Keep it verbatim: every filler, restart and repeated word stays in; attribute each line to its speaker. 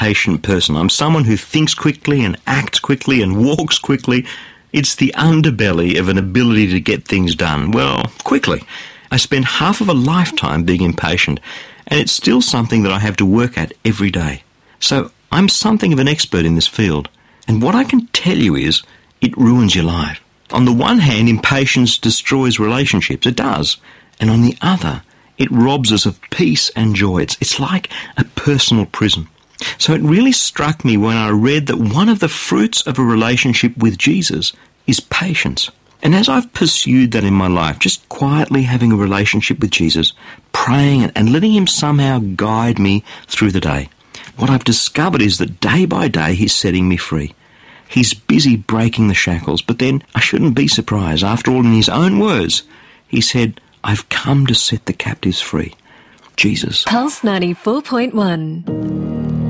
Speaker 1: patient person. I'm someone who thinks quickly and acts quickly and walks quickly. It's the underbelly of an ability to get things done, well, quickly. I spend half of a lifetime being impatient, and it's still something that I have to work at every day. So I'm something of an expert in this field. And what I can tell you is, it ruins your life. On the one hand, impatience destroys relationships. It does. And on the other, it robs us of peace and joy. It's, it's like a personal prison. So it really struck me when I read that one of the fruits of a relationship with Jesus is patience. And as I've pursued that in my life, just quietly having a relationship with Jesus, praying and letting him somehow guide me through the day, what I've discovered is that day by day he's setting me free. He's busy breaking the shackles, but then I shouldn't be surprised. After all, in his own words, he said, I've come to set the captives free. Jesus.
Speaker 2: Pulse ninety-four point one.